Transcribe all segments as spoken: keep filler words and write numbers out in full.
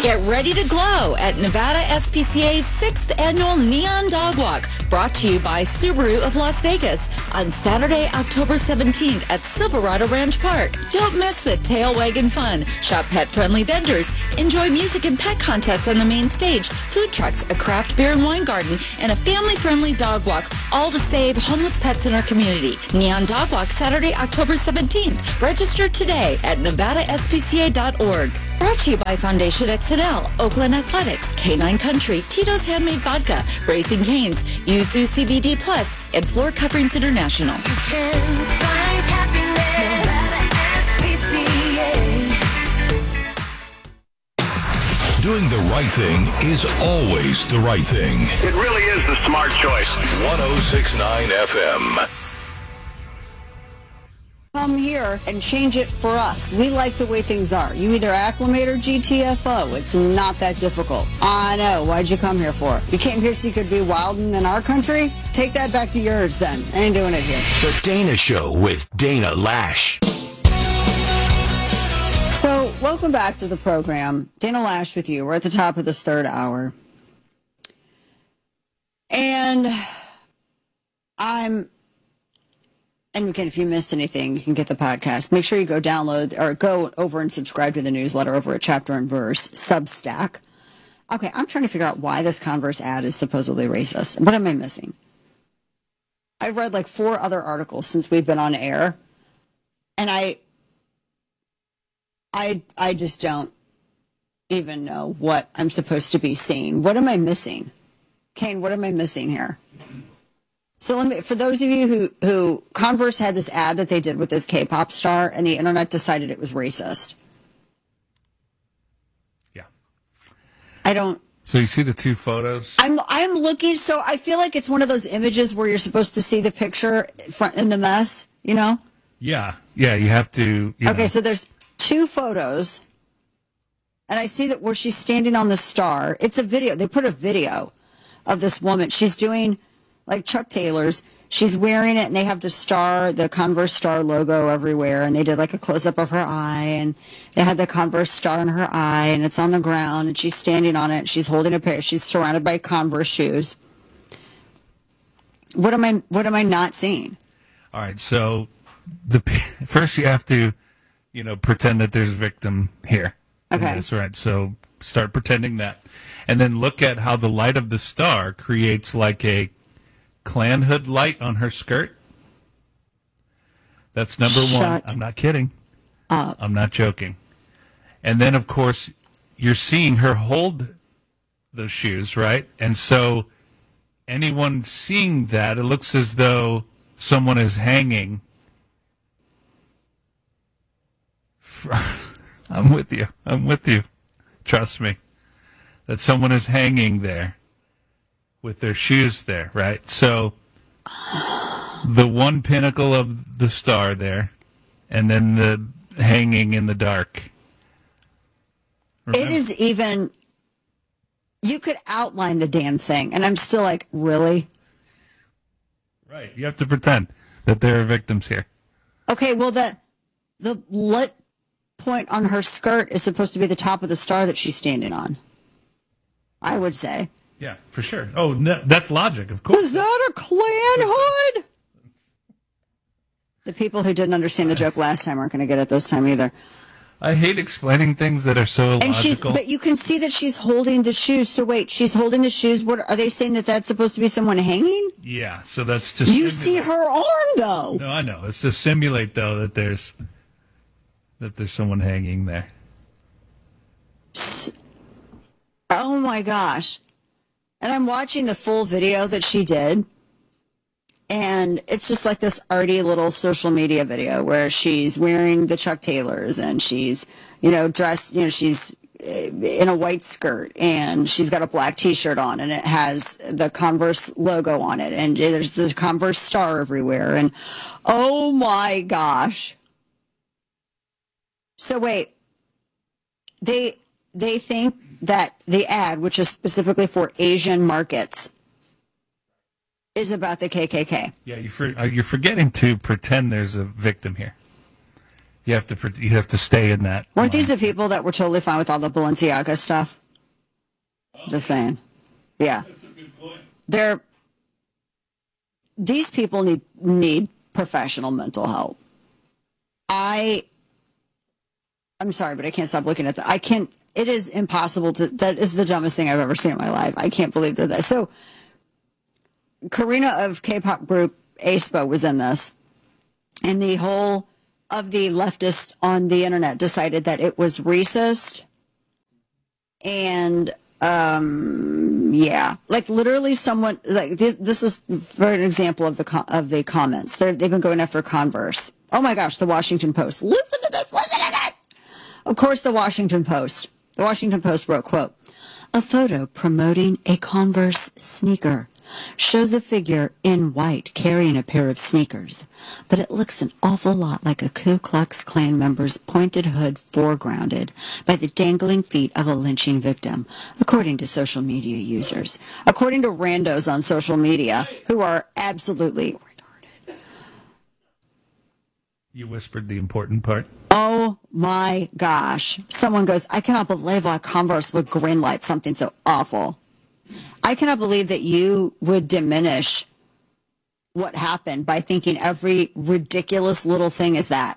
Get ready to glow at Nevada S P C A's sixth Annual Neon Dog Walk, brought to you by Subaru of Las Vegas on Saturday, October seventeenth at Silverado Ranch Park. Don't miss the tail wagging fun. Shop pet-friendly vendors. Enjoy music and pet contests on the main stage, food trucks, a craft beer and wine garden, and a family-friendly dog walk, all to save homeless pets in our community. Neon Dog Walk, Saturday, October seventeenth. Register today at nevada s p c a dot org. Brought to you by Foundation X N L, Oakland Athletics, Canine Country, Tito's Handmade Vodka, Racing Canes, Yuzu C B D Plus, and Floor Coverings International. You can find happiness at S P C A. Doing the right thing is always the right thing. It really is the smart choice. one oh six point nine F M. Come here and change it for us. We like the way things are. You either acclimate or G T F O. It's not that difficult. I know. Why'd you come here for? You came here so you could be wildin' in our country? Take that back to yours then. I ain't doing it here. The Dana Show with Dana Lash. So, welcome back to the program. Dana Lash with you. We're at the top of this third hour. And I'm... And again, if you missed anything, you can get the podcast. Make sure you go download or go over and subscribe to the newsletter over at Chapter and Verse, Substack. Okay, I'm trying to figure out why this Converse ad is supposedly racist. What am I missing? I've read like four other articles since we've been on air, and I, I, I just don't even know what I'm supposed to be seeing. What am I missing? Kane, what am I missing here? So let me, for those of you who, who, Converse had this ad that they did with this K-pop star, and the internet decided it was racist. Yeah. I don't. So you see the two photos? I'm I'm looking. So I feel like it's one of those images where you're supposed to see the picture front in the mess. You know? Yeah. Yeah. You have to. You okay. know. So there's two photos, and I see that where she's standing on the star. It's a video. They put a video of this woman. She's doing. Like Chuck Taylor's, she's wearing it, and they have the star, the Converse star logo everywhere, and they did like a close-up of her eye, and they had the Converse star in her eye, and it's on the ground, and she's standing on it, she's holding a pair, she's surrounded by Converse shoes. What am I, what am I not seeing? All right, so the first you have to, you know, pretend that there's a victim here. Okay. That's right, so start pretending that. And then look at how the light of the star creates like a Klan hood light on her skirt. That's number Shut one. I'm not kidding. Up. I'm not joking. And then, of course, you're seeing her hold those shoes, right? And so anyone seeing that, it looks as though someone is hanging. I'm with you. I'm with you. Trust me. That someone is hanging there. With their shoes there, right? So the one pinnacle of the star there, and then the hanging in the dark. Remember? It is even, you could outline the damn thing, and I'm still like, really? Right. You have to pretend that there are victims here. Okay, well, the, the lit point on her skirt is supposed to be the top of the star that she's standing on. I would say. Yeah, for sure. Oh, no, that's logic, of course. Was that a Klan hood? The people who didn't understand the joke last time aren't going to get it this time either. I hate explaining things that are so illogical. And she's, but you can see that she's holding the shoes. So wait, she's holding the shoes. What are they saying that that's supposed to be someone hanging? Yeah, so that's to You simulate. see her arm though. No, I know. It's to simulate though that there's that there's someone hanging there. Oh my gosh. And I'm watching the full video that she did. And it's just like this arty little social media video where she's wearing the Chuck Taylors and she's, you know, dressed, you know, she's in a white skirt and she's got a black t-shirt on and it has the Converse logo on it. And there's the Converse star everywhere. And oh my gosh. So wait, they, they think that the ad, which is specifically for Asian markets, is about the K K K. Yeah, you for, uh, you're forgetting to pretend there's a victim here. You have to pr- you have to stay in that. Weren't these the mindset. people that were totally fine with all the Balenciaga stuff? Just saying. Yeah. That's a good point. They're, these people need need professional mental help. I, I'm sorry, but I can't stop looking at that. I can't, it is impossible to, that is the dumbest thing I've ever seen in my life. I can't believe that. that so, Karina of K-pop group aespa was in this, and the whole of the leftists on the internet decided that it was racist. And, um, yeah, like literally someone, like this, this is for an example of the, co- of the comments. They're, they've been going after Converse. Oh my gosh, the Washington Post. Listen to this, listen to this. Of course, the Washington Post. The Washington Post wrote, quote, a photo promoting a Converse sneaker shows a figure in white carrying a pair of sneakers, but it looks an awful lot like a Ku Klux Klan member's pointed hood foregrounded by the dangling feet of a lynching victim, according to social media users. According to randos on social media, who are absolutely retarded. You whispered the important part. Oh my gosh. Someone goes, I cannot believe why Converse would greenlight something so awful. I cannot believe that you would diminish what happened by thinking every ridiculous little thing is that.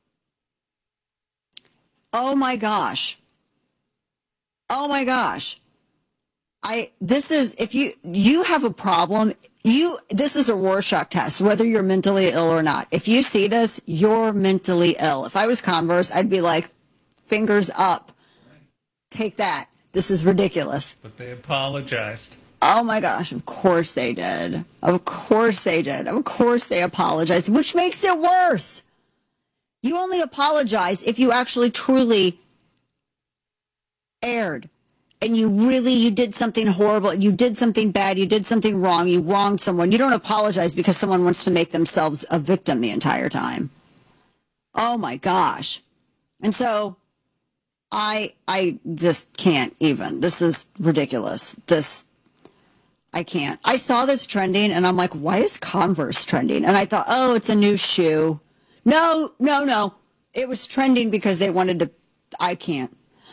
Oh my gosh. Oh my gosh. I, this is, if you, you have a problem, you, this is a Rorschach test, whether you're mentally ill or not. If you see this, you're mentally ill. If I was Converse, I'd be like, fingers up. Take that. This is ridiculous. But they apologized. Oh my gosh, of course they did. Of course they did. Of course they apologized, which makes it worse. You only apologize if you actually truly erred. And you really, you did something horrible. You did something bad. You did something wrong. You wronged someone. You don't apologize because someone wants to make themselves a victim the entire time. Oh my gosh. And so I, I just can't even. This is ridiculous. This, I can't. I saw this trending and I'm like, why is Converse trending? And I thought, oh, it's a new shoe. No, no, no. It was trending because they wanted to, I can't.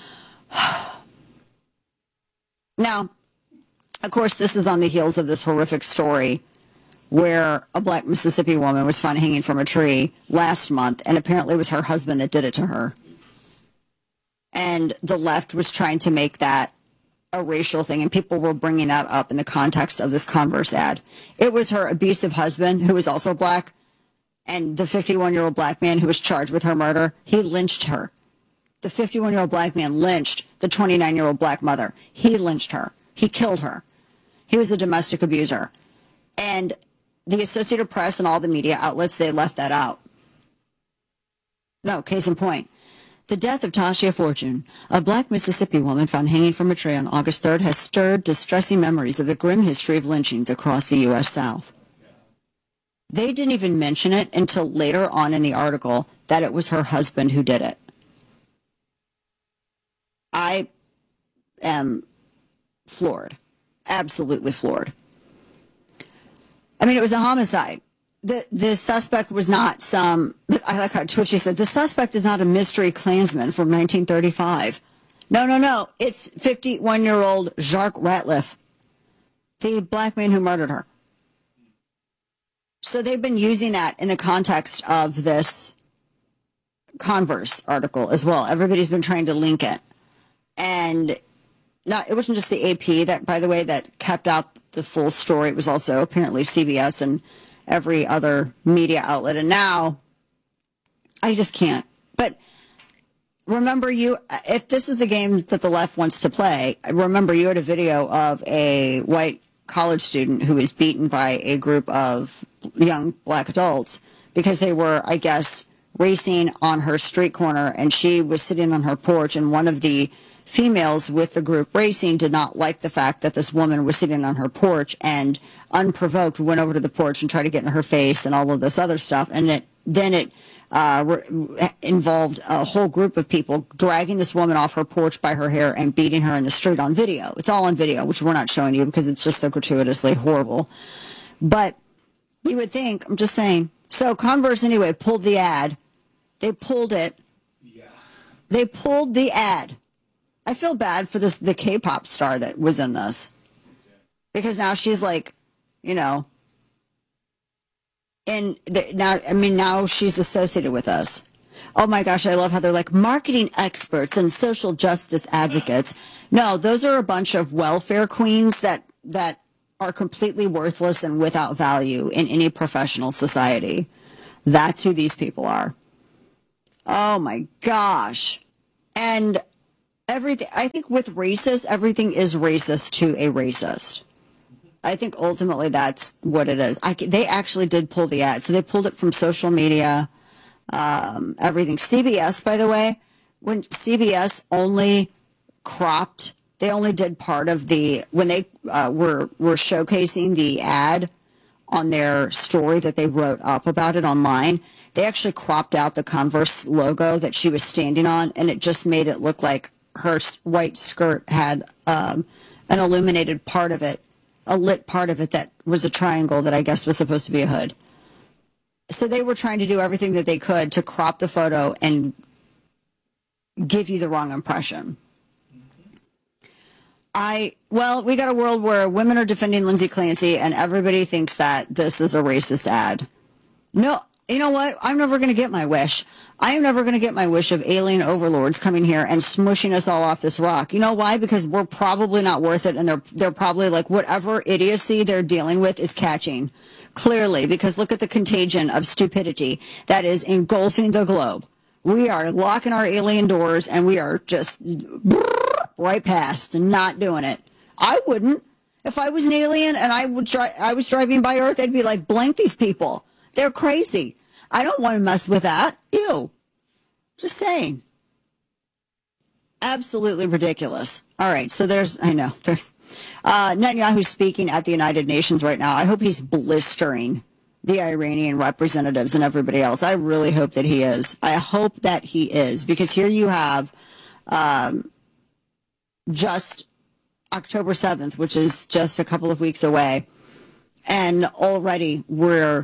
Now, of course, this is on the heels of this horrific story where a black Mississippi woman was found hanging from a tree last month, and apparently it was her husband that did it to her. And the left was trying to make that a racial thing, and people were bringing that up in the context of this Converse ad. It was her abusive husband, who was also black, and the fifty-one-year-old black man who was charged with her murder. He lynched her. The fifty-one-year-old black man lynched the twenty-nine-year-old black mother. He lynched her. He killed her. He was a domestic abuser. And the Associated Press and all the media outlets, they left that out. No, case in point. The death of Tasha Fortune, a black Mississippi woman found hanging from a tree on August third, has stirred distressing memories of the grim history of lynchings across the U S South. They didn't even mention it until later on in the article that it was her husband who did it. I am floored. Absolutely floored. I mean, it was a homicide. The the suspect was not some, I like how Twitchy said, the suspect is not a mystery Klansman from nineteen thirty-five. No, no, no. It's fifty-one-year-old Jacques Ratliff, the black man who murdered her. So they've been using that in the context of this Converse article as well. Everybody's been trying to link it. And not, it wasn't just the A P that, by the way, that kept out the full story. It was also apparently C B S and every other media outlet. And now I just can't. But remember, you, if this is the game that the left wants to play, remember you had a video of a white college student who was beaten by a group of young black adults because they were, I guess, racing on her street corner, and she was sitting on her porch, and one of the females with the group racing did not like the fact that this woman was sitting on her porch and unprovoked went over to the porch and tried to get in her face and all of this other stuff. And it then it uh, re- involved a whole group of people dragging this woman off her porch by her hair and beating her in the street on video. It's all on video, which we're not showing you because it's just so gratuitously horrible. But you would think, I'm just saying. So Converse, anyway, pulled the ad They pulled it. Yeah. They pulled the ad. I feel bad for this the K-pop star that was in this. Because now she's like, you know, and the, now, I mean, now she's associated with us. Oh my gosh, I love how they're like marketing experts and social justice advocates. No, those are a bunch of welfare queens that, that are completely worthless and without value in any professional society. That's who these people are. Oh my gosh. And everything, I think with racist, everything is racist to a racist. I think ultimately that's what it is. I, they actually did pull the ad. So they pulled it from social media, um, everything. C B S, by the way, when C B S only cropped, they only did part of the, when they uh, were, were showcasing the ad on their story that they wrote up about it online, they actually cropped out the Converse logo that she was standing on, and it just made it look like her white skirt had um, an illuminated part of it, a lit part of it that was a triangle that I guess was supposed to be a hood. So they were trying to do everything that they could to crop the photo and give you the wrong impression. I, well, we got a world where women are defending Lindsay Clancy and everybody thinks that this is a racist ad. No, you know what? I'm never going to get my wish. I am never going to get my wish of alien overlords coming here and smushing us all off this rock. You know why? Because we're probably not worth it, and they're they're probably like whatever idiocy they're dealing with is catching. Clearly, because look at the contagion of stupidity that is engulfing the globe. We are locking our alien doors, and we are just right past and not doing it. I wouldn't. If I was an alien and I would try, I was driving by Earth, I'd be like, blank these people. They're crazy. I don't want to mess with that. Ew. Just saying. Absolutely ridiculous. All right. So there's, I know, there's uh, Netanyahu's speaking at the United Nations right now. I hope he's blistering the Iranian representatives and everybody else. I really hope that he is. I hope that he is, because here you have um, just October seventh, which is just a couple of weeks away. And already we're,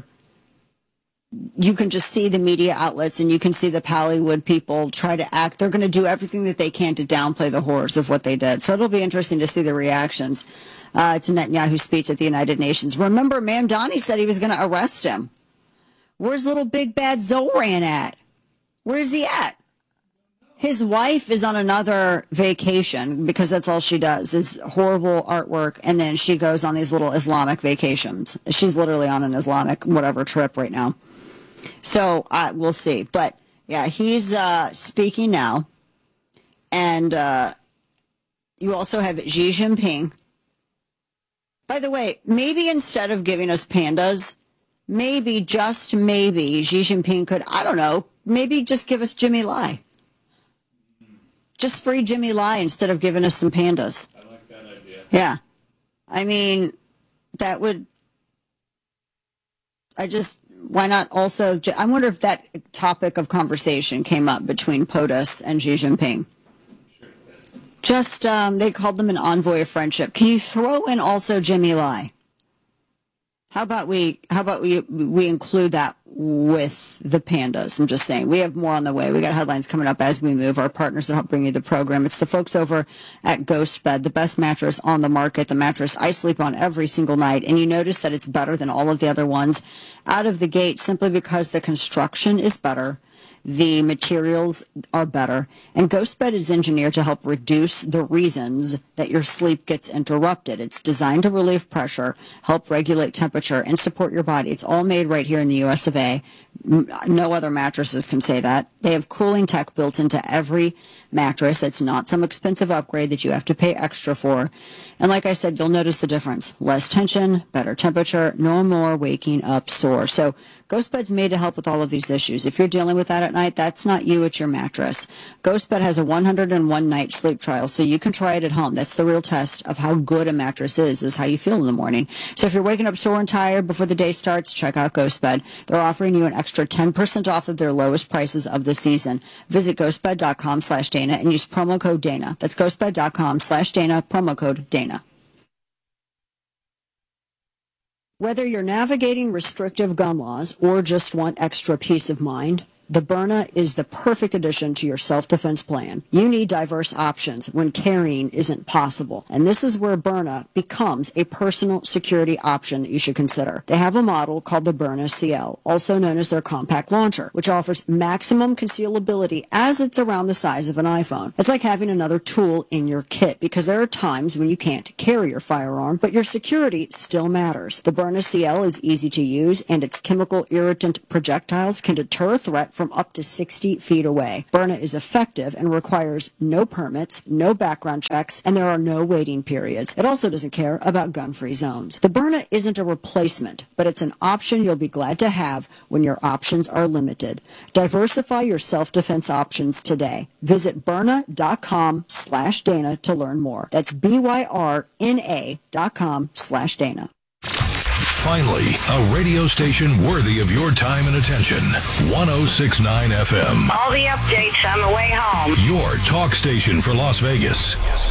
you can just see the media outlets and you can see the Pallywood people try to act. They're going to do everything that they can to downplay the horrors of what they did. So it'll be interesting to see the reactions uh, to Netanyahu's speech at the United Nations. Remember, Mamdani said he was going to arrest him. Where's little big bad Zoran at? Where's he at? His wife is on another vacation because that's all she does is horrible artwork. And then she goes on these little Islamic vacations. She's literally on an Islamic whatever trip right now. So uh, we'll see. But yeah, he's uh, speaking now. And uh, you also have Xi Jinping. By the way, maybe instead of giving us pandas, maybe, just maybe, Xi Jinping could, I don't know, maybe just give us Jimmy Lai. Just free Jimmy Lai instead of giving us some pandas. I like that idea. Yeah. I mean, that would, I just, why not also, I wonder if that topic of conversation came up between POTUS and Xi Jinping. Just, um, they called them an envoy of friendship. Can you throw in also Jimmy Lai? How about we, how about we, we include that with the pandas? I'm just saying, we have more on the way. We got headlines coming up as we move. Our partners that help bring you the program. It's the folks over at Ghost Bed, the best mattress on the market, the mattress I sleep on every single night. And you notice that it's better than all of the other ones out of the gate simply because the construction is better. The materials are better, and GhostBed is engineered to help reduce the reasons that your sleep gets interrupted. It's designed to relieve pressure, help regulate temperature, and support your body. It's all made right here in the U S of A. No other mattresses can say that. They have cooling tech built into every mattress. It's not some expensive upgrade that you have to pay extra for. And like I said, you'll notice the difference. Less tension, better temperature, no more waking up sore. So GhostBed's made to help with all of these issues. If you're dealing with that at night, that's not you, it's your mattress. GhostBed has a one hundred one night sleep trial, so you can try it at home. That's the real test of how good a mattress is, is how you feel in the morning. So if you're waking up sore and tired before the day starts, check out GhostBed. They're offering you an extra ten percent off of their lowest prices of the season. Visit ghostbed.com slash Dana and use promo code Dana. That's ghostbed.com slash Dana, promo code Dana. Whether you're navigating restrictive gun laws or just want extra peace of mind, The Byrna is the perfect addition to your self-defense plan. You need diverse options when carrying isn't possible. And this is where Byrna becomes a personal security option that you should consider. They have a model called the Byrna C L, also known as their compact launcher, which offers maximum concealability as it's around the size of an iPhone. It's like having another tool in your kit, because there are times when you can't carry your firearm, but your security still matters. The Byrna C L is easy to use, and its chemical irritant projectiles can deter a threat from up to sixty feet away. Byrna is effective and requires no permits, no background checks, and there are no waiting periods. It also doesn't care about gun-free zones. The Byrna isn't a replacement, but it's an option you'll be glad to have when your options are limited. Diversify your self-defense options today. Visit Byrna.com slash Dana to learn more. That's B-Y-R-N-A dot com slash Dana. Finally, a radio station worthy of your time and attention. one oh six point nine F M. All the updates on the way home. Your talk station for Las Vegas.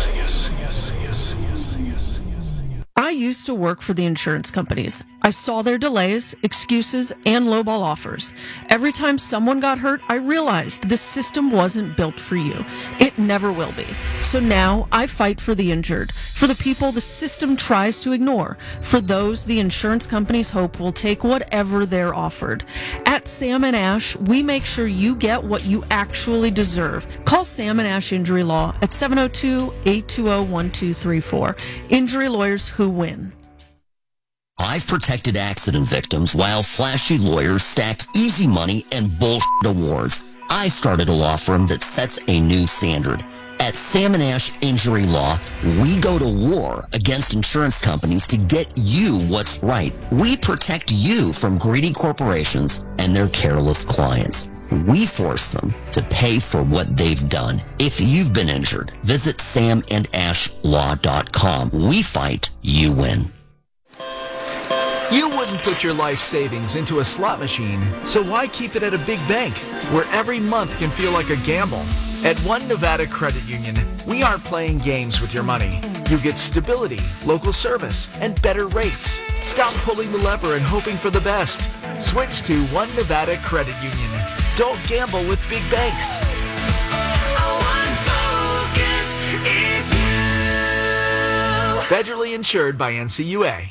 I used to work for the insurance companies. I saw their delays, excuses, and lowball offers. Every time someone got hurt, I realized this system wasn't built for you. It never will be. So now I fight for the injured, for the people the system tries to ignore, for those the insurance companies hope will take whatever they're offered. At Sam and Ash, we make sure you get what you actually deserve. Call Sam and Ash Injury Law at seven oh two, eight two oh, one two three four. Injury lawyers who win. I've protected accident victims while flashy lawyers stack easy money and bullshit awards. I started a law firm that sets a new standard. At Sam and Ash Injury Law, we go to war against insurance companies to get you what's right. We protect you from greedy corporations and their careless clients. We force them to pay for what they've done. If you've been injured, visit sam and ash law dot com. We fight, you win. You wouldn't put your life savings into a slot machine, so why keep it at a big bank, where every month can feel like a gamble? At One Nevada Credit Union, we aren't playing games with your money. You get stability, local service, and better rates. Stop pulling the lever and hoping for the best. Switch to One Nevada Credit Union. Don't gamble with big banks. One focus is you. Federally insured by N C U A.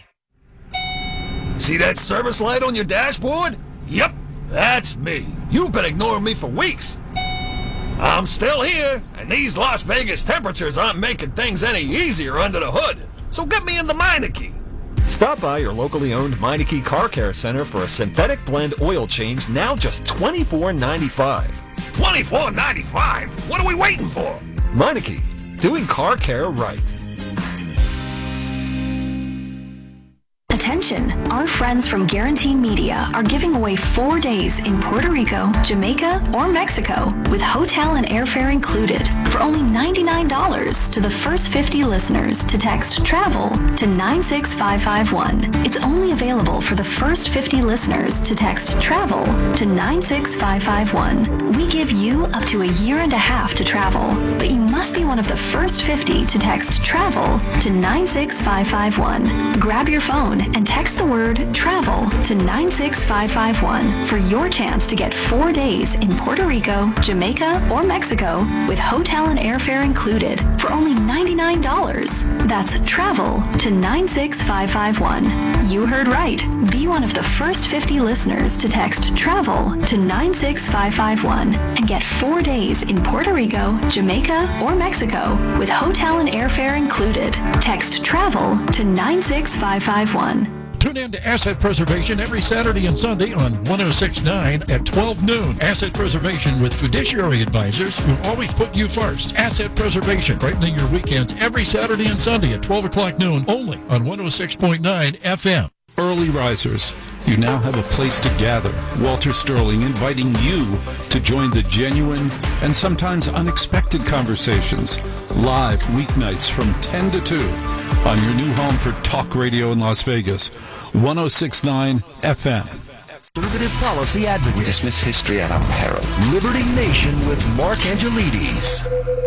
See that service light on your dashboard? Yep, that's me. You've been ignoring me for weeks. I'm still here, and these Las Vegas temperatures aren't making things any easier under the hood. So get me in the Meineke. Stop by your locally owned Meineke Car Care Center for a synthetic blend oil change, now just twenty-four ninety-five. twenty-four ninety-five? What are we waiting for? Meineke, doing car care right. Attention, our friends from Guarantee Media are giving away four days in Puerto Rico, Jamaica, or Mexico with hotel and airfare included for only ninety-nine dollars to the first fifty listeners to text TRAVEL to nine six five five one. It's only available for the first fifty listeners to text TRAVEL to nine six five five one. We give you up to a year and a half to travel, but you must be one of the first fifty to text TRAVEL to nine six five five one. Grab your phone and text the word TRAVEL to nine six five five one for your chance to get four days in Puerto Rico, Jamaica, or Mexico with hotel and airfare included for only ninety-nine dollars. That's TRAVEL to nine six five five one. You heard right. Be one of the first fifty listeners to text TRAVEL to nine six five five one and get four days in Puerto Rico, Jamaica, or Mexico with hotel and airfare included. Text TRAVEL to nine six five five one. Tune in to Asset Preservation every Saturday and Sunday on one oh six point nine at twelve noon. Asset Preservation with fiduciary advisors who always put you first. Asset Preservation, brightening your weekends every Saturday and Sunday at twelve o'clock noon, only on one oh six point nine F M. Early risers, you now have a place to gather. Walter Sterling inviting you to join the genuine and sometimes unexpected conversations. Live weeknights from ten to two on your new home for talk radio in Las Vegas, one oh six point nine F M. Conservative policy advocate. We dismiss history at our peril. Liberty Nation with Mark Angelides.